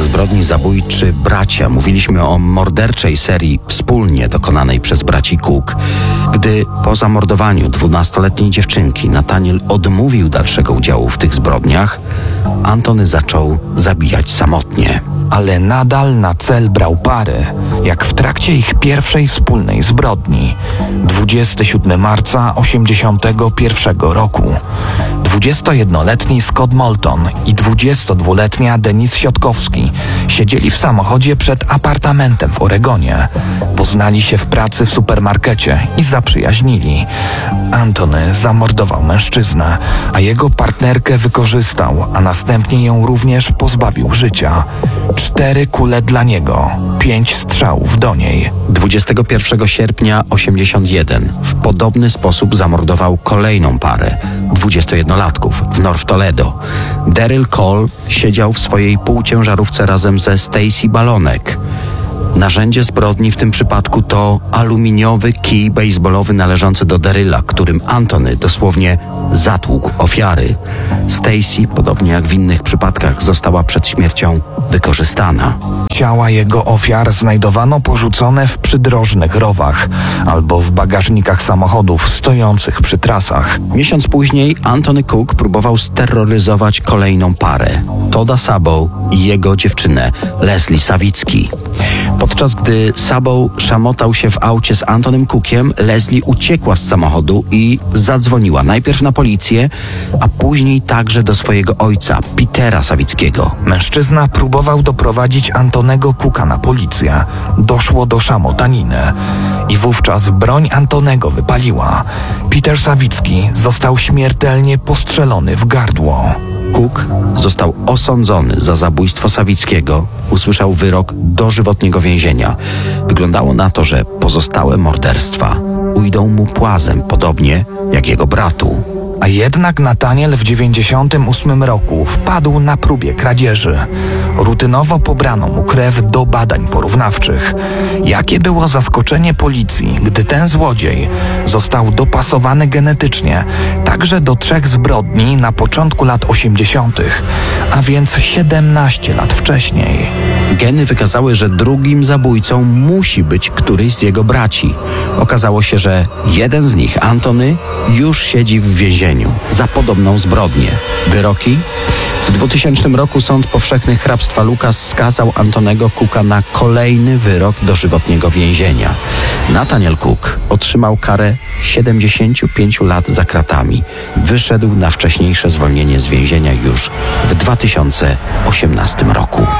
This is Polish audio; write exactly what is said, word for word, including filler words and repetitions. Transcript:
sprawach zbrodni zabójczy bracia. Mówiliśmy o morderczej serii wspólnie dokonanej przez braci Cook. Gdy po zamordowaniu dwunastoletniej dziewczynki Nathaniel odmówił dalszego udziału w tych zbrodniach, Antony zaczął zabijać samotnie. Ale nadal na cel brał pary, jak w trakcie ich pierwszej wspólnej zbrodni, dwudziestego siódmego marca osiemdziesiątego pierwszego roku. dwudziestojednoletni Scott Moulton i dwudziestodwuletnia Denise Sietkowski siedzieli w samochodzie przed apartamentem w Oregonie. Poznali się w pracy w supermarkecie i zaprzyjaźnili. Antony zamordował mężczyznę, a jego partnerkę wykorzystał, a następnie ją również pozbawił życia. Cztery kule dla niego, pięć strzałów do niej. dwudziestego pierwszego sierpnia osiemdziesiątego pierwszego w podobny sposób zamordował kolejną parę dwudziestojednolatków w North Toledo. Daryl Cole siedział w swojej półciężarówce razem ze Stacy Balonek. Narzędzie zbrodni w tym przypadku to aluminiowy kij baseballowy należący do Daryla, którym Antony dosłownie zatłukł ofiary. Stacy, podobnie jak w innych przypadkach, została przed śmiercią wykorzystana. Ciała jego ofiar znajdowano porzucone w przydrożnych rowach albo w bagażnikach samochodów stojących przy trasach. Miesiąc później Antony Cook próbował steroryzować kolejną parę, Todda Sabow i jego dziewczynę Leslie Sawicki. Podczas gdy Sabow szamotał się w aucie z Antonym Cookiem, Leslie uciekła z samochodu i zadzwoniła najpierw na policję, a później także do swojego ojca, Petera Sawickiego. Mężczyzna próbował doprowadzić Antonego Cooka na policję. Doszło do szamotaniny i wówczas broń Antonego wypaliła. Peter Sawicki został śmiertelnie postrzelony w gardło. Cook został osądzony za zabójstwo Sawickiego. Usłyszał wyrok dożywotniego więzienia. Wyglądało na to, że pozostałe morderstwa ujdą mu płazem, podobnie jak jego bratu. A jednak Nathaniel w dziewięćdziesiątym ósmym roku wpadł na próbie kradzieży. Rutynowo pobrano mu krew do badań porównawczych. Jakie było zaskoczenie policji, gdy ten złodziej został dopasowany genetycznie także do trzech zbrodni na początku lat osiemdziesiątych, a więc siedemnaście lat wcześniej. Geny wykazały, że drugim zabójcą musi być któryś z jego braci. Okazało się, że jeden z nich, Antony, już siedzi w więzieniu za podobną zbrodnię. Wyroki? W dwutysięcznym roku Sąd Powszechny Hrabstwa Lucas skazał Antonego Cooka na kolejny wyrok dożywotniego więzienia. Nathaniel Cook otrzymał karę siedemdziesięciu pięciu lat za kratami. Wyszedł na wcześniejsze zwolnienie z więzienia już w dwa tysiące osiemnastym roku.